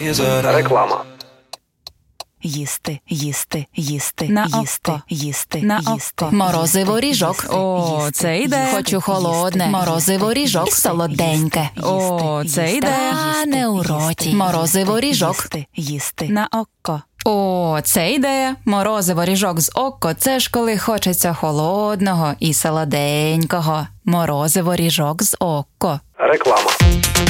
Реклама. Їсти, їсти, їсти, На їсти, око. їсти, На їсти. око. Морозиво ріжок. Їсти, О, їсти, це йде. їсти, Хочу холодне. їсти, Морозиво ріжок їсти, солоденьке. їсти, О, їсти, це їсти, йде. їсти, Та не у їсти, роті. їсти, Морозиво ріжок. їсти, їсти. На око. О, це ідея. Морозиво ріжок з око – це ж коли хочеться холодного і солоденького. Морозиво ріжок з око. Реклама.